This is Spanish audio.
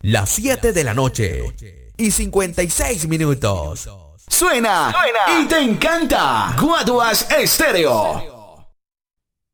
las 7 de la noche y 56 minutos. Suena y te encanta. Guaduas Estéreo.